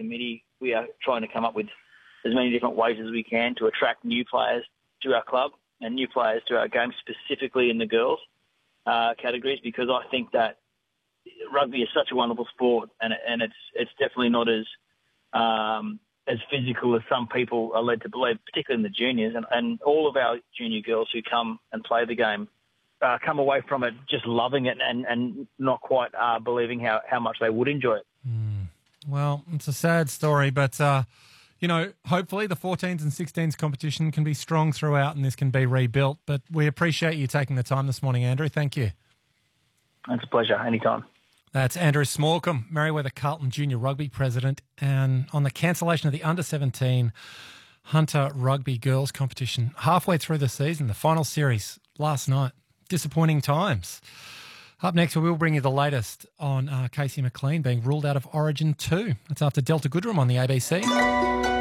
committee, we are trying to come up with as many different ways as we can to attract new players to our club and new players to our game, specifically in the girls categories, because I think that rugby is such a wonderful sport, and it's definitely not as physical as some people are led to believe, particularly in the juniors. And all of our junior girls who come and play the game come away from it just loving it and not quite believing how much they would enjoy it. Well, it's a sad story, but, hopefully the 14s and 16s competition can be strong throughout and this can be rebuilt. But we appreciate you taking the time this morning, Andrew. Thank you. It's a pleasure. Anytime. That's Andrew Smallcombe, Merewether Carlton Junior Rugby President, and on the cancellation of the Under-17 Hunter Rugby Girls competition halfway through the season, the final series last night. Disappointing times. Up next, we will bring you the latest on Casey McLean being ruled out of Origin 2. That's after Delta Goodrem on the ABC.